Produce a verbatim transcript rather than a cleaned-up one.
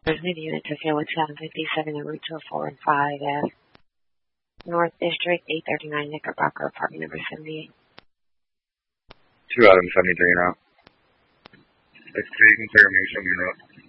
There's new unit to fill with seven fifty-seven and Route two oh four and five F. North District, eight thirty-nine Knickerbocker, apartment number seventy-eight. two out of seventy-three now. It's taking confirmation, you know.